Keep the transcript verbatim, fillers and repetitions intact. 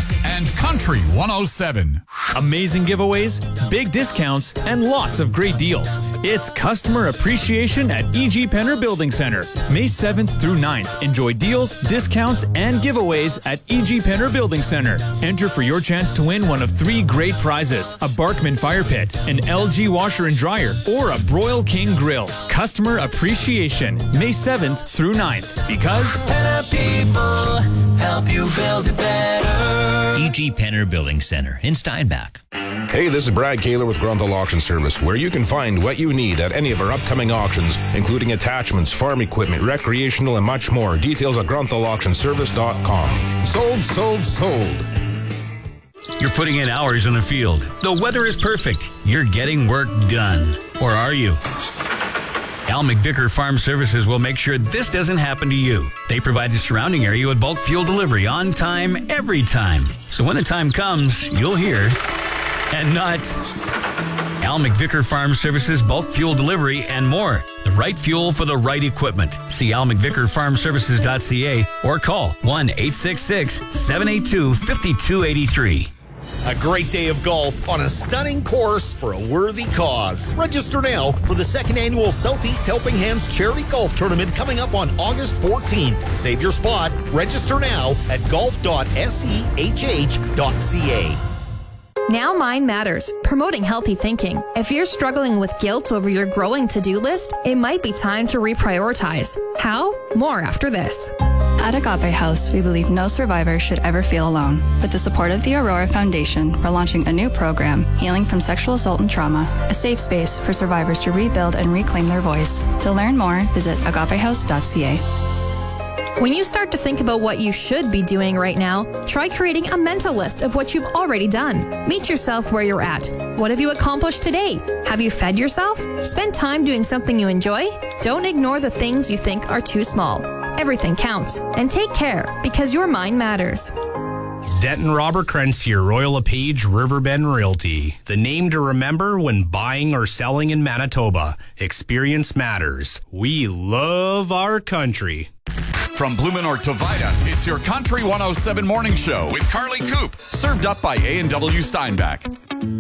News and Country one oh seven. Amazing giveaways, big discounts, and lots of great deals. It's Customer Appreciation at E G. Penner Building Center. May seventh through ninth. Enjoy deals, discounts, and giveaways at E G. Penner Building Center. Enter for your chance to win one of three great prizes: a Barkman fire pit, an L G washer and dryer, or a Broil King grill. Customer Appreciation, May seventh through ninth. Because Penner people help you build it better. E G. Penner Building Center in Steinbach. Hey, this is Brad Kaler with Grunthal Auction Service, where you can find what you need at any of our upcoming auctions, including attachments, farm equipment, recreational, and much more. Details at grunthal auction service dot com. Sold, sold, sold. You're putting in hours in the field. The weather is perfect. You're getting work done. Or are you? Al McVicker Farm Services will make sure this doesn't happen to you. They provide the surrounding area with bulk fuel delivery on time, every time. So when the time comes, you'll hear, and not. Al McVicker Farm Services, bulk fuel delivery, and more. The right fuel for the right equipment. See al mcvicker farm services dot c a or call one eight six six, seven eight two, five two eight three. A great day of golf on a stunning course for a worthy cause. Register now for the second annual Southeast Helping Hands Charity Golf Tournament coming up on August fourteenth. Save your spot. Register now at golf dot s e h h dot c a. Now Mind Matters, promoting healthy thinking. If you're struggling with guilt over your growing to-do list, it might be time to reprioritize. How? More after this. At Agape House, we believe no survivor should ever feel alone. With the support of the Aurora Foundation, we're launching a new program, Healing from Sexual Assault and Trauma, a safe space for survivors to rebuild and reclaim their voice. To learn more, visit agape house dot c a. When you start to think about what you should be doing right now, try creating a mental list of what you've already done. Meet yourself where you're at. What have you accomplished today? Have you fed yourself? Spend time doing something you enjoy? Don't ignore the things you think are too small. Everything counts. And take care, because your mind matters. Denton Robert Krentz here, Royal LePage Riverbend Realty. The name to remember when buying or selling in Manitoba. Experience matters. We love our country. From Blumenort to Vida, it's your Country one oh seven Morning Show with Carly Coop, served up by A and W Steinbach.